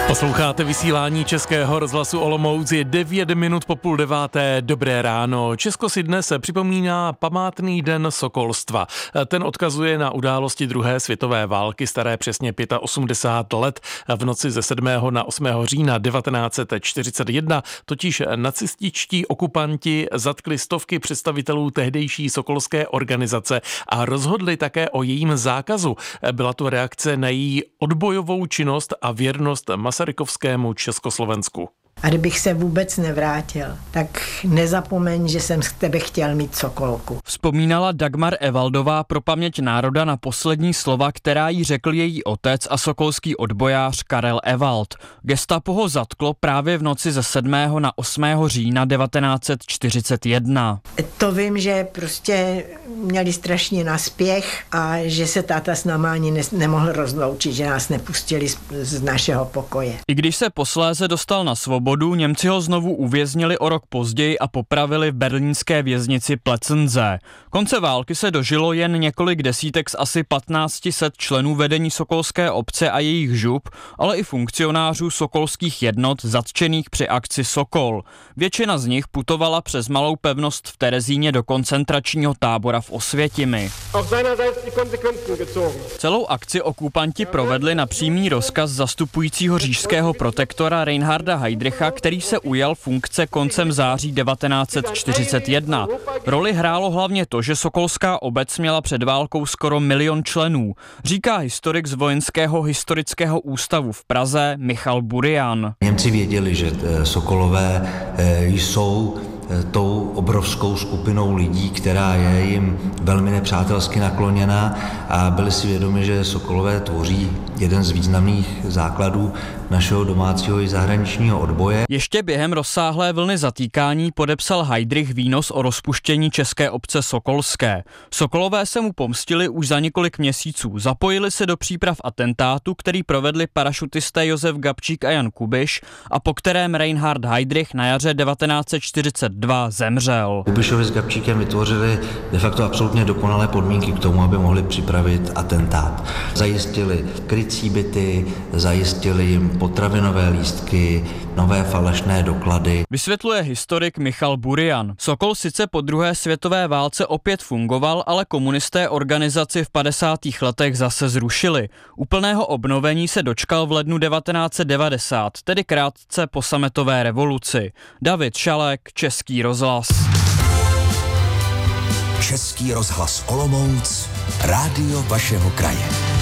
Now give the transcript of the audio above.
Posloucháte vysílání Českého rozhlasu Olomouc, je 9 minut po 8:30. Dobré ráno. Česko si dnes připomíná památný den sokolstva. Ten odkazuje na události druhé světové války staré přesně 85 let. V noci ze 7. na 8. října 1941 totiž nacističtí okupanti zatkli stovky představitelů tehdejší sokolské organizace a rozhodli také o jejím zákazu. Byla to reakce na její odbojovou činnost a věrnost Masarykovskému Československu. A kdybych se vůbec nevrátil, tak nezapomeň, že jsem z tebe chtěl mít sokolku. Vzpomínala Dagmar Evaldová pro paměť národa na poslední slova, která jí řekl její otec a sokolský odbojář Karel Ewald. Gestapo ho zatklo právě v noci ze 7. na 8. října 1941. To vím, že prostě měli strašně naspěch a že se táta s náma ani nemohl rozloučit, že nás nepustili z našeho pokoje. I když se posléze dostal na svobodu, Němci ho znovu uvěznili o rok později a popravili v berlínské věznici Plötzensee. Konce války se dožilo jen několik desítek z asi 1500 členů vedení sokolské obce a jejich žup, ale i funkcionářů sokolských jednot zatčených při akci Sokol. Většina z nich putovala přes malou pevnost v Terezíně do koncentračního tábora v Osvětimi. Celou akci okupanti provedli na přímý rozkaz zastupujícího říšského protektora Reinharda Heydricha, který se ujal funkce koncem září 1941. Roli hrálo hlavně to, že sokolská obec měla před válkou skoro 1 milion členů, říká historik z Vojenského historického ústavu v Praze Michal Burian. Němci věděli, že Sokolové jsou tou obrovskou skupinou lidí, která je jim velmi nepřátelsky nakloněná, a byli si vědomi, že Sokolové tvoří jeden z významných základů našeho domácího i zahraničního odboje. Ještě během rozsáhlé vlny zatýkání podepsal Heydrich výnos o rozpuštění české obce sokolské. Sokolové se mu pomstili už za několik měsíců. Zapojili se do příprav atentátu, který provedli parašutisté Josef Gabčík a Jan Kubiš a po kterém Reinhard Heydrich na jaře 1942 zemřel. Kubišovi s Gabčíkem vytvořili de facto absolutně dokonalé podmínky k tomu, aby mohli připravit atentát. Zajistili krycí byty, zajistili jim potravinové lístky, nové falešné doklady. Vysvětluje historik Michal Burian. Sokol sice po druhé světové válce opět fungoval, ale komunisté organizaci v 50. letech zase zrušili. Úplného obnovení se dočkal v lednu 1990, tedy krátce po sametové revoluci. David Šalek, Český rozhlas. Český rozhlas Olomouc, rádio vašeho kraje.